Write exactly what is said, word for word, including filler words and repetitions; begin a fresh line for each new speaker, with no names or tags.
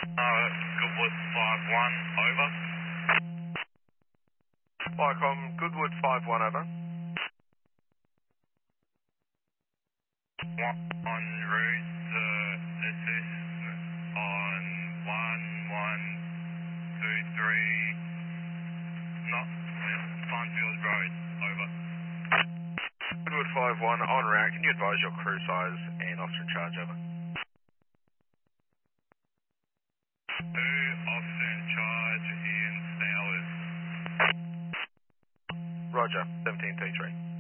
Uh, Goodwood five one, over.
Viacom, Goodwood five one over.
One on route to assist on one one two three, not Farnfield Road, over.
Goodwood five one on route. Can you advise your crew size and officer in charge over?
Two officer in charge in Stowers.
Roger, seventeen T three.